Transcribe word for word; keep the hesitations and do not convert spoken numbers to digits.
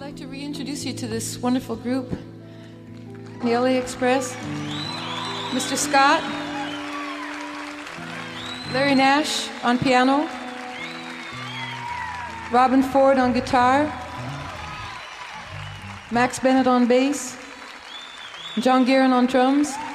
like to reintroduce you to this wonderful group, the L A Express. Mister Scott, Larry Nash on piano, Robin Ford on guitar, Max Bennett on bass, John Guerin on drums,